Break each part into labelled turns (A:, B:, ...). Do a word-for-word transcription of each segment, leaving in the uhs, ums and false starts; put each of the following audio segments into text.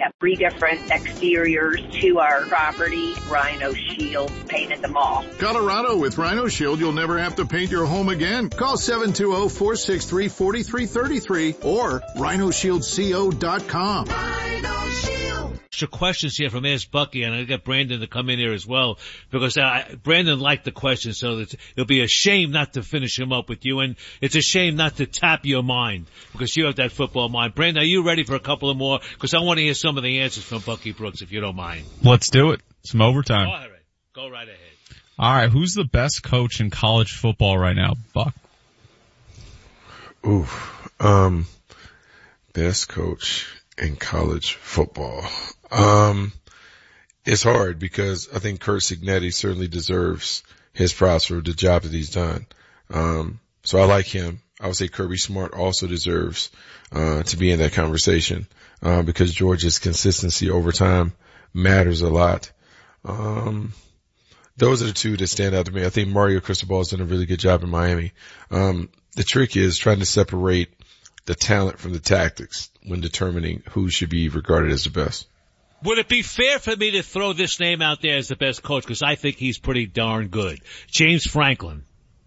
A: have three different exteriors to our property. Rhino Shield painted them all.
B: Colorado, with Rhino Shield, you'll never have to paint your home again. Call seven two zero, four six three, four three three three or rhino shield co dot com.
C: Rhino Shield.
D: Extra questions here from Ask Bucky, and I got Brandon to come in here as well, because uh, Brandon liked the question, so that it'll be a shame not to finish him up with you, and it's a shame not to tap your mind, because you have that football mind. Brandon, are you ready for a couple of more? Because I want to hear some of the answers from Bucky Brooks, if you don't mind.
E: Let's do it. Some overtime.
D: All right. Go right ahead.
E: All right. Who's the best coach in college football right now, Buck?
F: Ooh, um, best coach in college football. Um, it's hard because I think Curt Cignetti certainly deserves his props for the job that he's done. Um, so I like him. I would say Kirby Smart also deserves, uh, to be in that conversation, uh, because Georgia's consistency over time matters a lot. Um, those are the two that stand out to me. I think Mario Cristobal has done a really good job in Miami. Um, the trick is trying to separate the talent from the tactics when determining who should be regarded as the best.
D: Would it be fair for me to throw this name out there as the best coach? Because I think he's pretty darn good. James Franklin.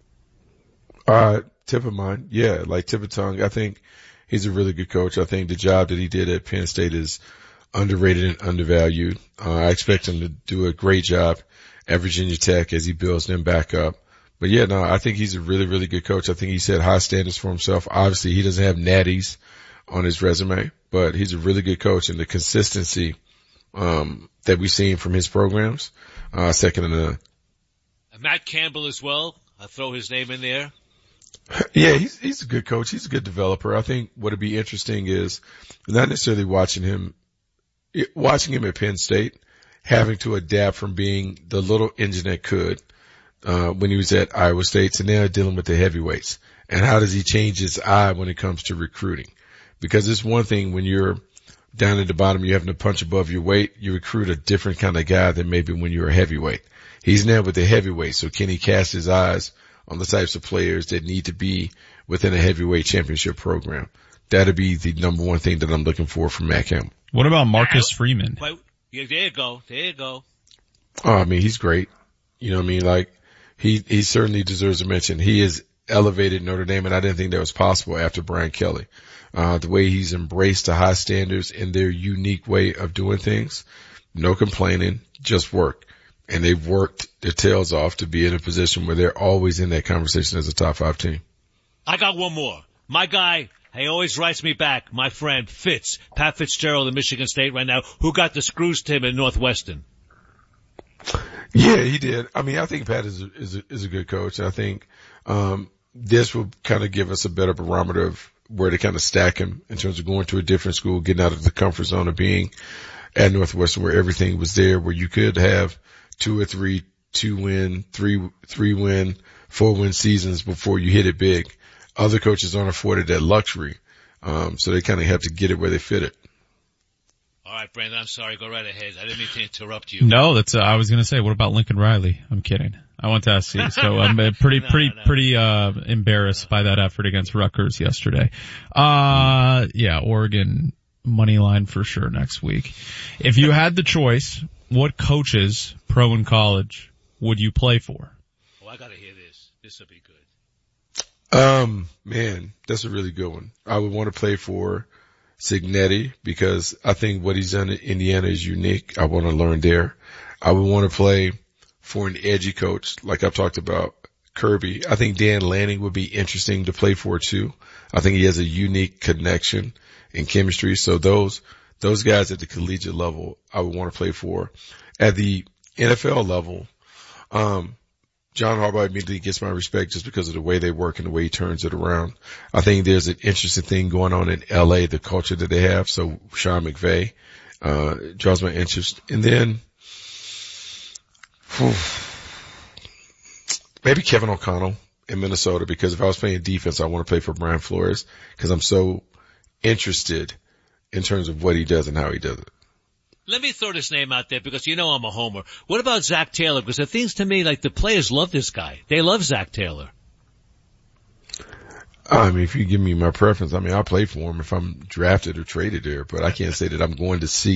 F: Uh, tip of mine. Yeah, like tip of tongue. I think he's a really good coach. I think the job that he did at Penn State is underrated and undervalued. Uh, I expect him to do a great job at Virginia Tech as he builds them back up. But yeah, no, I think he's a really, really good coach. I think he set high standards for himself. Obviously, he doesn't have natties on his resume, but he's a really good coach, and the consistency um that we've seen from his programs, uh second to none.
D: Matt Campbell as well. I'll throw his name in there.
F: Yeah, he's he's a good coach. He's a good developer. I think what'd be interesting is not necessarily watching him watching him at Penn State, having to adapt from being the little engine that could uh when he was at Iowa State to now dealing with the heavyweights. And how does he change his eye when it comes to recruiting? Because it's one thing when you're down at the bottom, you're having to punch above your weight. You recruit a different kind of guy than maybe when you're a heavyweight. He's now with the heavyweight, so can he cast his eyes on the types of players that need to be within a heavyweight championship program? That'd be the number one thing that I'm looking for from Matt Campbell.
E: What about Marcus Freeman?
D: Wait, yeah, there you go. There you go.
F: Oh, I mean, he's great. You know what I mean? Like, he, he certainly deserves a mention. He has elevated Notre Dame, and I didn't think that was possible after Brian Kelly. Uh, the way he's embraced the high standards and their unique way of doing things. No complaining, just work. And they've worked their tails off to be in a position where they're always in that conversation as a top five team.
D: I got one more. My guy, he always writes me back, my friend Fitz, Pat Fitzgerald in Michigan State right now, who got the screws to him at Northwestern.
F: Yeah, he did. I mean, I think Pat is a, is a, is a good coach. I think, um, this will kind of give us a better barometer of where to kind of stack him in terms of going to a different school, getting out of the comfort zone of being at Northwestern where everything was there, where you could have two or three, two win, three, three win, four win seasons before you hit it big. Other coaches aren't afforded that luxury. Um, so they kind of have to get it where they fit it.
D: All right, Brandon, I'm sorry. Go right ahead. I didn't mean to interrupt you.
E: No, that's, uh, I was going to say, what about Lincoln Riley? I'm kidding. I went to S C, so I'm uh, pretty, no, pretty, no. pretty, uh, embarrassed by that effort against Rutgers yesterday. Uh, yeah, Oregon money line for sure next week. If you had the choice, what coaches, pro and college, would you play for?
D: Oh, I gotta hear this. This will be good.
F: Um, man, that's a really good one. I would want to play for Cignetti because I think what he's done in Indiana is unique. I want to learn there. I would want to play for an edgy coach, like I've talked about, Kirby. I think Dan Lanning would be interesting to play for too. I think he has a unique connection in chemistry. So those, those guys at the collegiate level, I would want to play for. At the N F L level, um, John Harbaugh immediately gets my respect just because of the way they work and the way he turns it around. I think there's an interesting thing going on in L A, the culture that they have. So Sean McVay, uh, draws my interest. And then, whew, maybe Kevin O'Connell in Minnesota, because if I was playing defense, I want to play for Brian Flores because I'm so interested in terms of what he does and how he does it.
D: Let me throw this name out there because you know I'm a homer. What about Zach Taylor? Because it seems to me like the players love this guy. They love Zach Taylor.
F: I mean, if you give me my preference, I mean, I'll play for him if I'm drafted or traded there, but I can't say that I'm going to see